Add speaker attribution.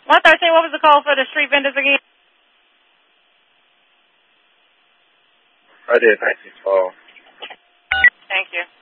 Speaker 1: 113, what was the code for the street vendors again?
Speaker 2: I did 1912.
Speaker 1: Thank you.